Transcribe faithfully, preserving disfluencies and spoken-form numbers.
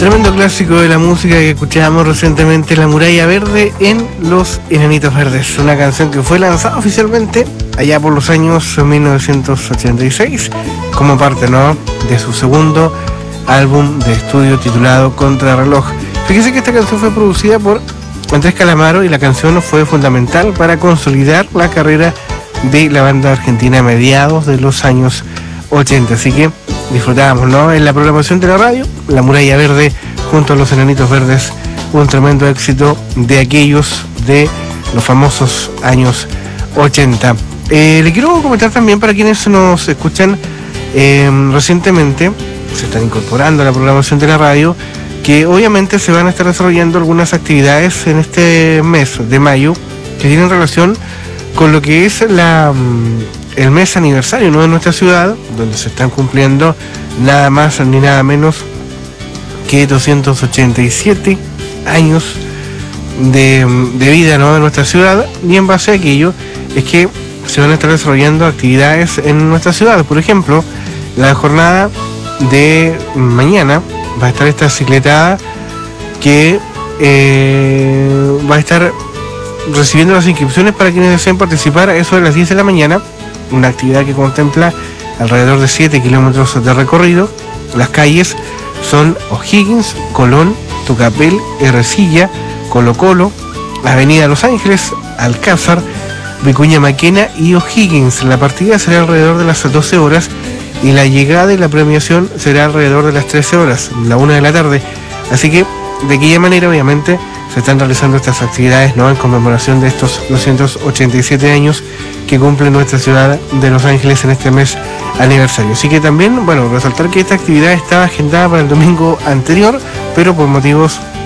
Tremendo clásico de la música que escuchábamos recientemente, La Muralla Verde en Los Enanitos Verdes, una canción que fue lanzada oficialmente allá por los años mil novecientos ochenta y seis como parte, ¿no?, de su segundo álbum de estudio titulado Contrarreloj. Fíjese que esta canción fue producida por Andrés Calamaro y la canción fue fundamental para consolidar la carrera de la banda argentina a mediados de los años ochenta, así que disfrutábamos, ¿no?, en la programación de la radio, La Muralla Verde junto a Los Enanitos Verdes, un tremendo éxito de aquellos de los famosos años ochenta. Eh, le quiero comentar también para quienes nos escuchan eh, recientemente, se están incorporando a la programación de la radio, que obviamente se van a estar desarrollando algunas actividades en este mes de mayo que tienen relación con lo que es la... el mes aniversario, ¿no?, de nuestra ciudad, donde se están cumpliendo nada más ni nada menos que doscientos ochenta y siete años de, de vida, ¿no?, de nuestra ciudad, y en base a aquello es que se van a estar desarrollando actividades en nuestra ciudad. Por ejemplo, la jornada de mañana va a estar esta cicletada que eh, va a estar recibiendo las inscripciones para quienes deseen participar a eso de las diez de la mañana, una actividad que contempla alrededor de siete kilómetros de recorrido. Las calles son O'Higgins, Colón, Tucapel, Ercilla, Colo Colo, Avenida Los Ángeles, Alcázar, Vicuña Maquena y O'Higgins. La partida será alrededor de las doce horas y la llegada y la premiación será alrededor de las trece horas, la una de la tarde. Así que de aquella manera obviamente se están realizando estas actividades, ¿no?, en conmemoración de estos doscientos ochenta y siete años que cumple nuestra ciudad de Los Ángeles en este mes aniversario. Así que también, bueno, resaltar que esta actividad estaba agendada para el domingo anterior, pero por motivos